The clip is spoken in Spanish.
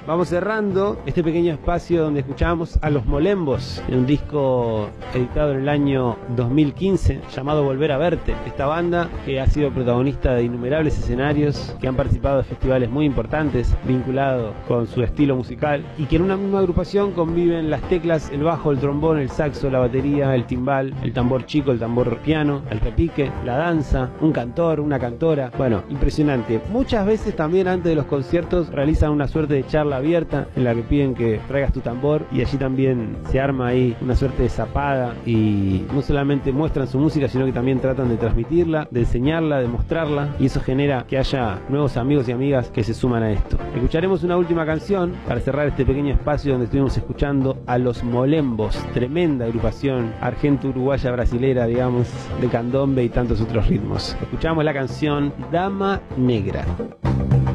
vamos cerrando este pequeño espacio donde escuchamos a Los Molembos, en un disco editado en el año 2015 llamado Volver a Verte. Esta banda que ha sido protagonista de innumerables escenarios, que han participado de festivales muy importantes vinculados con su estilo musical y que en una misma agrupación conviven las teclas, el bajo, el trombón, el saxo, la batería, el timbal, el tambor chico, el tambor piano, el repique, la danza, un cantor, una cantora. Bueno, impresionante. Muchas veces también antes de los conciertos realizan una suerte de charla abierta en la que piden que traigas tu tambor y allí también se arma ahí una suerte de zapada y no solamente muestran su música sino que también tratan de transmitirla, de enseñarla, de mostrarla, y eso genera que haya nuevos amigos y amigas que se suman a esto. Escucharemos una última canción para cerrar este pequeño espacio donde estuvimos escuchando a Los Molembos, tremenda agrupación argento-uruguaya brasilera, digamos, de candombe y tantos otros ritmos. Escuchamos la canción Dama Negra.